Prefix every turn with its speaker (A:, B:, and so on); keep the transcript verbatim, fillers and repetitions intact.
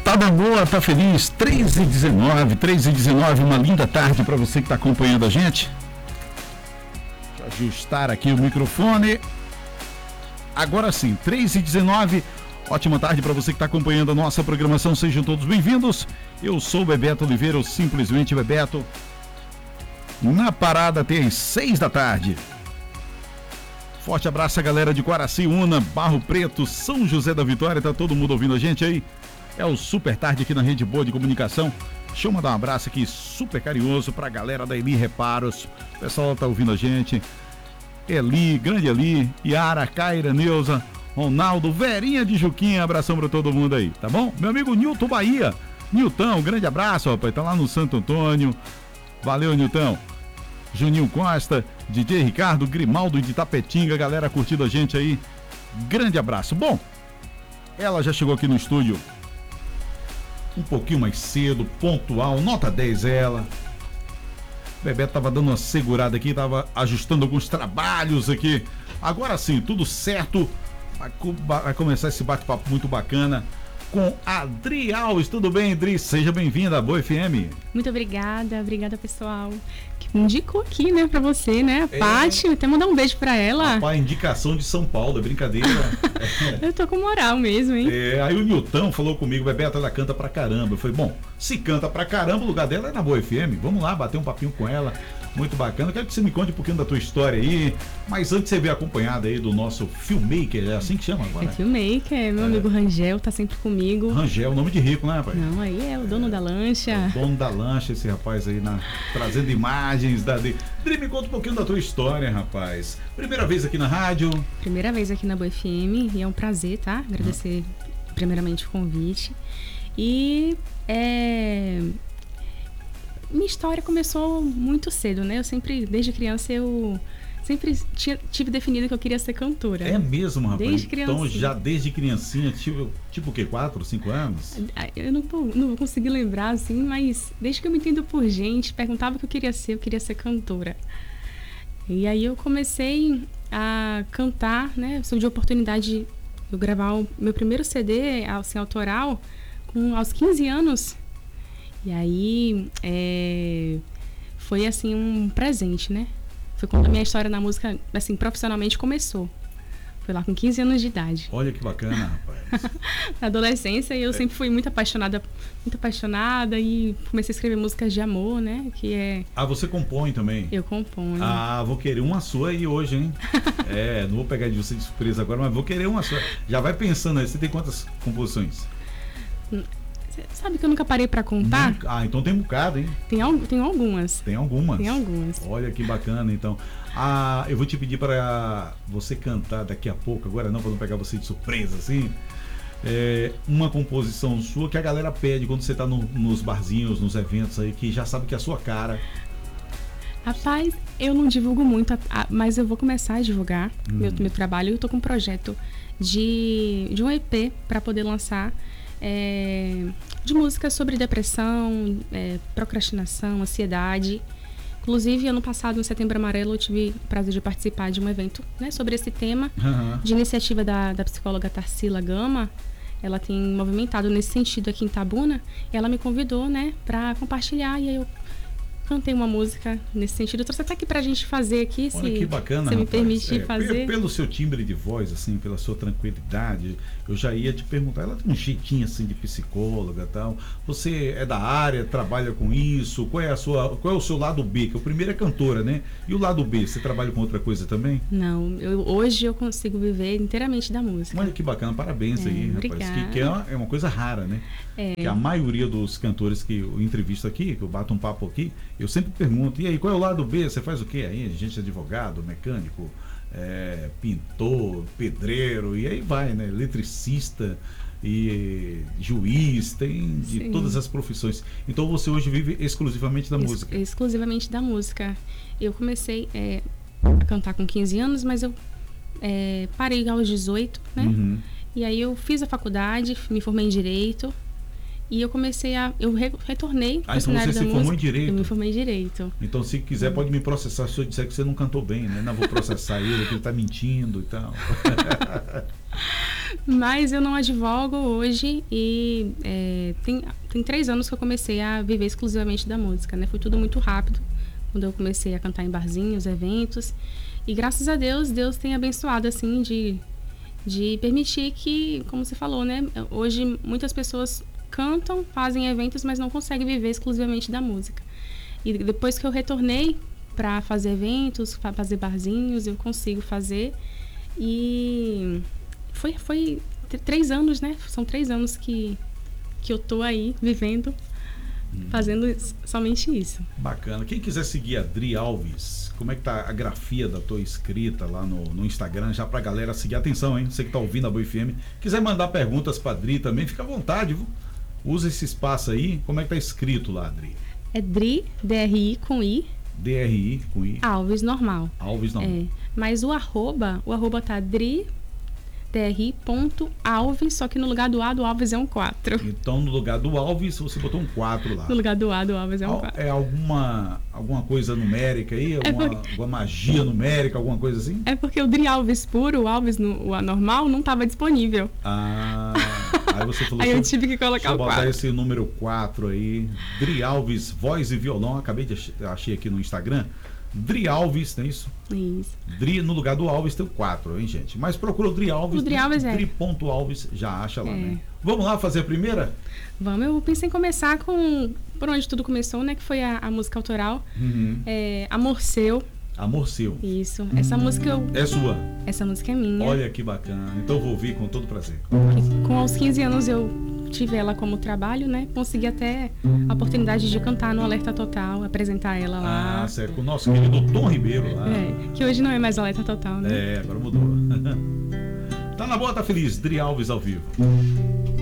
A: tá dando boa, tá feliz? três e dezenove, três e dezenove, uma linda tarde para você que está acompanhando a gente. Deixa eu ajustar aqui o microfone. Agora sim, três e dezenove, ótima tarde para você que está acompanhando a nossa programação, sejam todos bem-vindos. Eu sou o Bebeto Oliveira, ou simplesmente Bebeto. Na parada até às seis da tarde. Forte abraço a galera de Guaraciúna, Barro Preto, São José da Vitória, tá todo mundo ouvindo a gente aí? É o Super Tarde aqui na Rede Boa de Comunicação. Deixa eu mandar um abraço aqui super carinhoso pra galera da Eli Reparos. O pessoal tá ouvindo a gente. Eli, grande Eli, Yara, Caira, Neuza, Ronaldo, Verinha de Juquinha, abração pra todo mundo aí, tá bom? Meu amigo Nilton Bahia, Nilton, grande abraço, rapaz, tá lá no Santo Antônio. Valeu, Nilton. Juninho Costa, D J Ricardo, Grimaldo de Tapetinga, galera curtindo a gente aí. Grande abraço. Bom, ela já chegou aqui no estúdio um pouquinho mais cedo, pontual, nota dez ela. O Bebeto tava dando uma segurada aqui, tava ajustando alguns trabalhos aqui. Agora sim, tudo certo. Vai, vai começar esse bate-papo muito bacana com a Dri Alves. Tudo bem, Dri? Seja bem-vinda à Boa F M.
B: Muito obrigada, obrigada pessoal que me indicou aqui, né, pra você, né, a
A: é...
B: Paty, até mandar um beijo pra ela.
A: Rapaz, indicação de São Paulo, é brincadeira.
B: Eu tô com moral mesmo, hein?
A: É, aí o Nilton falou comigo, Bebeto, ela canta pra caramba. Eu falei, bom, se canta pra caramba, o lugar dela é na Boa F M, vamos lá, bater um papinho com ela. Muito bacana, quero que você me conte um pouquinho da tua história aí, mas antes você veio acompanhada aí do nosso filmmaker, é assim que chama agora?
B: É filmmaker, meu é. amigo Rangel tá sempre comigo.
A: Rangel, nome de rico, né, rapaz?
B: Não, aí é o dono é, da lancha.
A: É o dono da lancha, esse rapaz aí, na, trazendo imagens da... Dri, me conta um pouquinho da tua história, rapaz. Primeira vez aqui na rádio?
B: Primeira vez aqui na Boa F M, e é um prazer, tá? Agradecer hum. primeiramente o convite. E é... minha história começou muito cedo, né? Eu sempre, desde criança, eu sempre tinha, tive definido que eu queria ser cantora.
A: É mesmo, rapaz?
B: Desde criança.
A: Então, já desde criancinha, tipo, tipo o quê? quatro, cinco anos?
B: Eu não, não vou conseguir lembrar, assim, mas desde que eu me entendo por gente, perguntava o que eu queria ser, eu queria ser cantora. E aí eu comecei a cantar, né? Surgiu a oportunidade de eu gravar o meu primeiro C D, assim, autoral, com, aos quinze anos. E aí, é, foi assim um presente, né? Foi quando a minha história na música, assim, profissionalmente começou. Foi lá com quinze anos de idade.
A: Olha que bacana, rapaz.
B: Na adolescência, eu é. sempre fui muito apaixonada, muito apaixonada e comecei a escrever músicas de amor, né? Que é...
A: Ah, você compõe também?
B: Eu componho.
A: Ah, vou querer uma sua aí hoje, hein? É, não vou pegar de você de surpresa agora, mas vou querer uma sua. Já vai pensando aí, você tem quantas composições?
B: Sabe que eu nunca parei pra contar?
A: Nunca? Ah, então tem um bocado, hein?
B: Tem, tem algumas.
A: Tem algumas?
B: Tem algumas.
A: Olha que bacana, então. Ah, eu vou te pedir para você cantar daqui a pouco, agora não, para não pegar você de surpresa, assim. É, uma composição sua que a galera pede quando você tá no, nos barzinhos, nos eventos aí, que já sabe que é a sua cara.
B: Rapaz, eu não divulgo muito, mas eu vou começar a divulgar hum. meu, meu trabalho. Eu tô com um projeto de, de um E P para poder lançar. É, de músicas sobre depressão, é, procrastinação, ansiedade. Inclusive, ano passado, no Setembro Amarelo, eu tive o prazer de participar de um evento, né, sobre esse tema, uhum. de iniciativa da, da psicóloga Tarsila Gama. Ela tem movimentado nesse sentido aqui em Itabuna. E ela me convidou, né, para compartilhar. E aí eu cantei uma música nesse sentido. Eu trouxe até aqui pra gente fazer aqui,
A: Olha
B: se
A: que bacana,
B: você me
A: rapaz.
B: permitir
A: é,
B: fazer.
A: Pelo seu timbre de voz, assim, pela sua tranquilidade, eu já ia te perguntar, ela tem um jeitinho assim de psicóloga e tal. Você é da área, trabalha com isso? Qual é a sua, qual é o seu lado B? Que o primeiro é cantora, né? E o lado B, você trabalha com outra coisa também?
B: Não, eu, hoje eu consigo viver inteiramente da música.
A: Olha que bacana, parabéns
B: é,
A: aí,
B: obrigada.
A: rapaz. Que, que é, uma, é uma coisa rara, né? É. Que a maioria dos cantores que eu entrevisto aqui, que eu bato um papo aqui, eu sempre pergunto, e aí, qual é o lado B? Você faz o quê aí? Gente, advogado, mecânico, é, pintor, pedreiro, e aí vai, né? Eletricista e juiz, tem de Sim. todas as profissões. Então você hoje vive exclusivamente da Ex música?
B: Exclusivamente da música. Eu comecei é, a cantar com quinze anos, mas eu é, parei aos dezoito, né? Uhum. E aí eu fiz a faculdade, me formei em Direito. E eu comecei a... Eu re, retornei
A: Ah, então você se música, formou em Direito?
B: Eu me formei em Direito.
A: Então, se quiser, pode me processar se eu disser que você não cantou bem, né? Não vou processar ele, que ele tá mentindo e tal.
B: Mas eu não advogo hoje e é, tem, tem três anos que eu comecei a viver exclusivamente da música, né? Foi tudo muito rápido quando eu comecei a cantar em barzinhos, eventos. E graças a Deus, Deus tem abençoado, assim, de, de permitir que, como você falou, né? Hoje muitas pessoas cantam, fazem eventos, mas não conseguem viver exclusivamente da música. E depois que eu retornei para fazer eventos, para fazer barzinhos, eu consigo fazer. E foi, foi três anos, né? São três anos que, que eu tô aí vivendo, hum. fazendo somente isso.
A: Bacana. Quem quiser seguir a Dri Alves, como é que tá a grafia da tua escrita lá no, no Instagram, já pra galera seguir? Atenção, hein? Você que tá ouvindo a Boa F M, quiser mandar perguntas pra Dri também, fica à vontade, viu? Usa esse espaço aí. Como é que tá escrito lá, Dri?
B: É Dri, D R I com I.
A: D R I com I.
B: Alves normal.
A: Alves normal.
B: É. Mas o arroba, o arroba tá Dri, D R I ponto Alves, só que no lugar do A do Alves é um quatro.
A: Então no lugar do Alves você botou um quatro lá.
B: No lugar do A do Alves é um
A: Al,
B: quatro.
A: É alguma, alguma coisa numérica aí? Alguma,
B: é porque...
A: alguma magia numérica, alguma coisa assim?
B: É porque o Dri Alves puro, o Alves no, o anormal, não estava disponível.
A: Ah, aí você falou...
B: Aí eu tive que colocar o quatro.
A: botar esse número quatro aí. Dri Alves, voz e violão. Acabei de ach achei aqui no Instagram. Dri Alves, não é isso?
B: Isso.
A: Dri, no lugar do Alves tem o quatro, hein, gente? Mas procura o Dri Alves.
B: O Dri Alves é.
A: Dri ponto Alves, já acha lá,
B: é.
A: né? Vamos lá fazer a primeira?
B: Vamos, eu pensei em começar com por onde tudo começou, né? Que foi a, a música autoral.
A: Uhum.
B: É, Amor Seu.
A: Amor Seu.
B: Isso. Hum. Essa música eu...
A: É sua?
B: Essa música é minha.
A: Olha que bacana. Então eu vou ouvir com todo prazer.
B: Com aos quinze anos eu tive ela como trabalho, né? Consegui até a oportunidade de cantar no Alerta Total, apresentar ela lá.
A: Ah, certo. Com o nosso querido Tom Ribeiro lá.
B: É, que hoje não é mais Alerta Total, né?
A: É, agora mudou. Tá na boa, tá feliz. Dri Alves ao vivo.